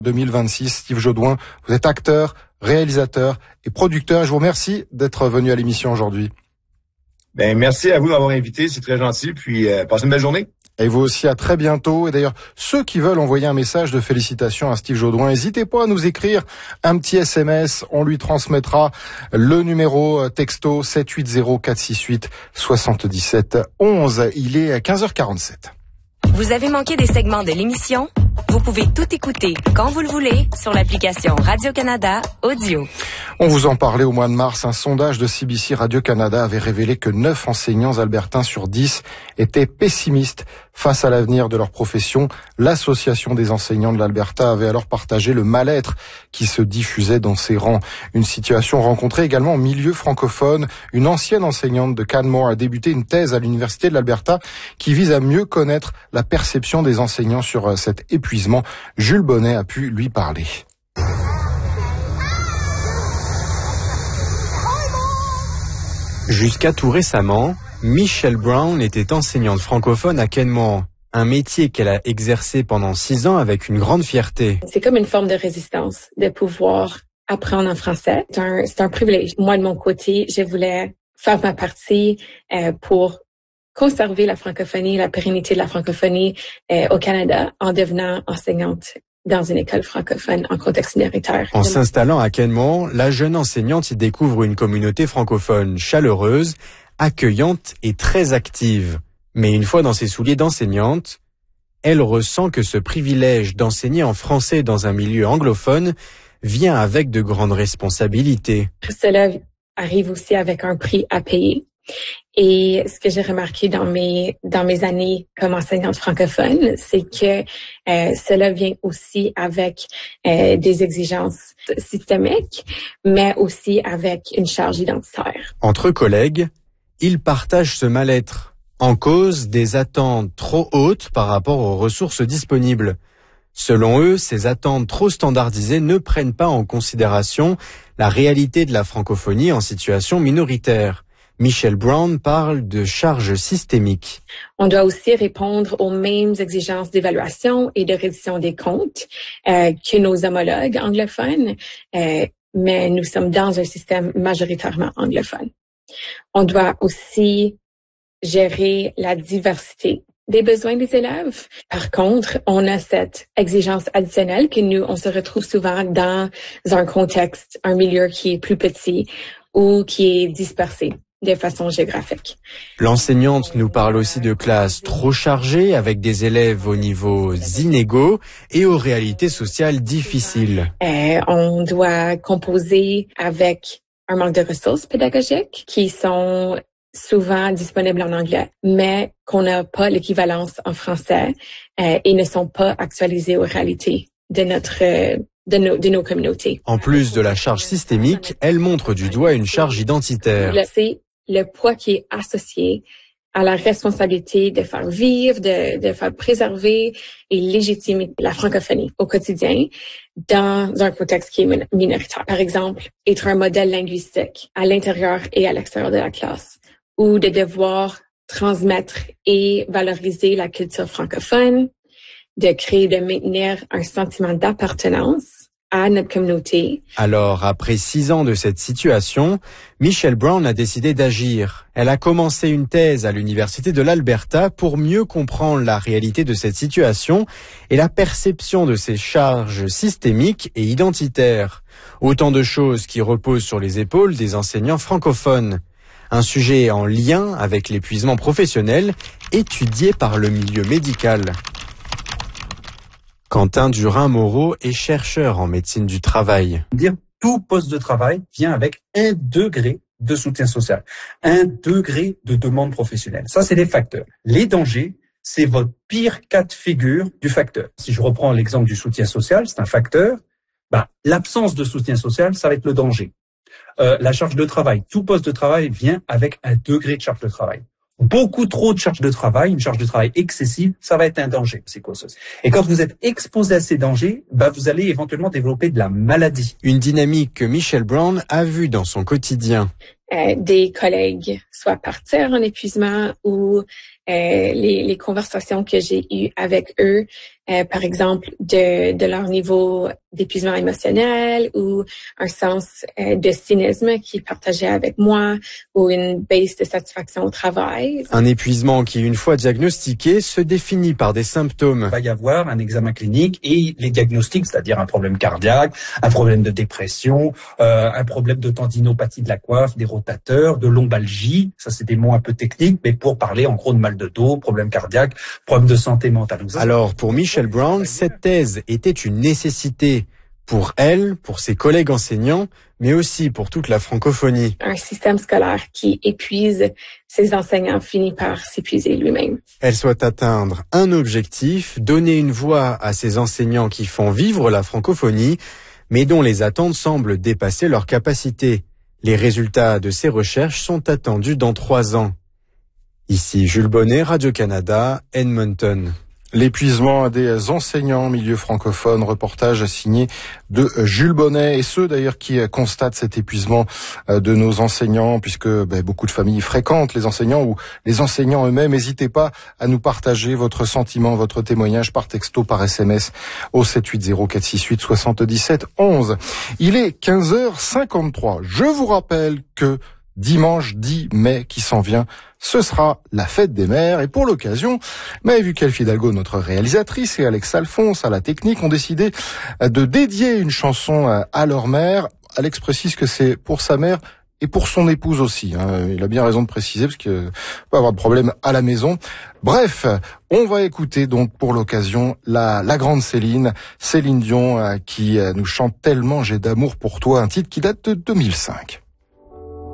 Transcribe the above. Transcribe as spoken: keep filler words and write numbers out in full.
deux mille vingt-six. Steve Jaudoin, vous êtes acteur, réalisateur et producteur. Je vous remercie d'être venu à l'émission aujourd'hui. Ben merci à vous de m'avoir invité, c'est très gentil. Puis euh, passez une belle journée. Et vous aussi, à très bientôt. Et d'ailleurs, ceux qui veulent envoyer un message de félicitations à Steve Jaudoin, n'hésitez pas à nous écrire un petit S M S. On lui transmettra le numéro texto sept huit zéro quatre six huit sept sept un un. Il est quinze heures quarante-sept. Vous avez manqué des segments de l'émission? Vous pouvez tout écouter quand vous le voulez sur l'application Radio-Canada Audio. On vous en parlait au mois de mars. Un sondage de C B C Radio-Canada avait révélé que neuf enseignants albertains sur dix étaient pessimistes face à l'avenir de leur profession. L'Association des enseignants de l'Alberta avait alors partagé le mal-être qui se diffusait dans ses rangs. Une situation rencontrée également en milieu francophone. Une ancienne enseignante de Canmore a débuté une thèse à l'Université de l'Alberta qui vise à mieux connaître la perception des enseignants sur cet épuisement. Jules Bonnet a pu lui parler. Jusqu'à tout récemment, Michelle Brown était enseignante francophone à Canmore, un métier qu'elle a exercé pendant six ans avec une grande fierté. C'est comme une forme de résistance de pouvoir apprendre en français. C'est un, c'est un privilège. Moi, de mon côté, je voulais faire ma partie euh, pour conserver la francophonie, la pérennité de la francophonie euh, au Canada en devenant enseignante dans une école francophone en contexte minoritaire. En s'installant à Canmore, la jeune enseignante y découvre une communauté francophone chaleureuse, accueillante et très active. Mais une fois dans ses souliers d'enseignante, elle ressent que ce privilège d'enseigner en français dans un milieu anglophone vient avec de grandes responsabilités. Cela arrive aussi avec un prix à payer. Et ce que j'ai remarqué dans mes dans mes années comme enseignante francophone, c'est que euh, cela vient aussi avec euh, des exigences systémiques, mais aussi avec une charge identitaire. Entre collègues, ils partagent ce mal-être, en cause des attentes trop hautes par rapport aux ressources disponibles. Selon eux, ces attentes trop standardisées ne prennent pas en considération la réalité de la francophonie en situation minoritaire. Michelle Brown parle de charges systémiques. On doit aussi répondre aux mêmes exigences d'évaluation et de reddition des comptes euh, que nos homologues anglophones, euh, mais nous sommes dans un système majoritairement anglophone. On doit aussi gérer la diversité des besoins des élèves. Par contre, on a cette exigence additionnelle que nous, on se retrouve souvent dans un contexte, un milieu qui est plus petit ou qui est dispersé de façon géographique. L'enseignante nous parle aussi de classes trop chargées avec des élèves aux niveaux inégaux et aux réalités sociales difficiles. Euh, on doit composer avec un manque de ressources pédagogiques qui sont souvent disponibles en anglais, mais qu'on n'a pas l'équivalence en français euh, et ne sont pas actualisées aux réalités de notre euh, de nos, de nos communautés. En plus de la charge systémique, elle montre du doigt une charge identitaire. C'est le poids qui est associé à la responsabilité de faire vivre, de, de faire préserver et légitimer la francophonie au quotidien dans un contexte qui est minoritaire. Par exemple, être un modèle linguistique à l'intérieur et à l'extérieur de la classe, ou de devoir transmettre et valoriser la culture francophone, de créer, de maintenir un sentiment d'appartenance à notre communauté. Alors, après six ans de cette situation, Michelle Brown a décidé d'agir. Elle a commencé une thèse à l'Université de l'Alberta pour mieux comprendre la réalité de cette situation et la perception de ces charges systémiques et identitaires. Autant de choses qui reposent sur les épaules des enseignants francophones. Un sujet en lien avec l'épuisement professionnel étudié par le milieu médical. Quentin Durin-Moreau est chercheur en médecine du travail. Dire tout poste de travail vient avec un degré de soutien social, un degré de demande professionnelle. Ça, c'est des facteurs. Les dangers, c'est votre pire cas de figure du facteur. Si je reprends l'exemple du soutien social, c'est un facteur. Bah, l'absence de soutien social, ça va être le danger. Euh, la charge de travail, tout poste de travail vient avec un degré de charge de travail. Beaucoup trop de charge de travail, une charge de travail excessive, ça va être un danger. C'est quoi ça? Et quand vous êtes exposé à ces dangers, bah vous allez éventuellement développer de la maladie. Une dynamique que Michelle Brown a vue dans son quotidien. Euh, des collègues soit partir en épuisement ou euh, les, les conversations que j'ai eues avec eux, euh, par exemple, de, de leur niveau d'épuisement émotionnel ou un sens euh, de cynisme qu'ils partageaient avec moi ou une baisse de satisfaction au travail. Un épuisement qui, une fois diagnostiqué, se définit par des symptômes. Il va y avoir un examen clinique et les diagnostics, c'est-à-dire un problème cardiaque, un problème de dépression, euh, un problème de tendinopathie de la coiffe, des rotateurs, de lombalgie. Ça, c'est des mots un peu techniques, mais pour parler en gros de mal de dos, problème cardiaque, problème de santé mentale. Donc, ça, alors, pour Michelle Brown, cette thèse était une nécessité pour elle, pour ses collègues enseignants, mais aussi pour toute la francophonie. Un système scolaire qui épuise ses enseignants finit par s'épuiser lui-même. Elle souhaite atteindre un objectif, donner une voix à ces enseignants qui font vivre la francophonie, mais dont les attentes semblent dépasser leurs capacités. Les résultats de ces recherches sont attendus dans trois ans. Ici Jules Bonnet, Radio-Canada, Edmonton. L'épuisement des enseignants en milieu francophone, reportage signé de Jules Bonnet, et ceux d'ailleurs qui constatent cet épuisement de nos enseignants, puisque ben, beaucoup de familles fréquentent les enseignants ou les enseignants eux-mêmes. N'hésitez pas à nous partager votre sentiment, votre témoignage par texto, par S M S au sept huit zéro quatre six huit soixante-dix-sept onze. Il est quinze heures cinquante-trois. Je vous rappelle que dimanche dix mai qui s'en vient, ce sera la fête des mères, et pour l'occasion, mais vu qu'Elf Hidalgo, notre réalisatrice, et Alex Alphonse à la technique ont décidé de dédier une chanson à leur mère. Alex précise que c'est pour sa mère et pour son épouse aussi. Hein. Il a bien raison de préciser parce qu'il peut avoir de problème à la maison. Bref, on va écouter donc pour l'occasion la, la grande Céline, Céline Dion, qui nous chante Tellement j'ai d'amour pour toi, un titre qui date de deux mille cinq.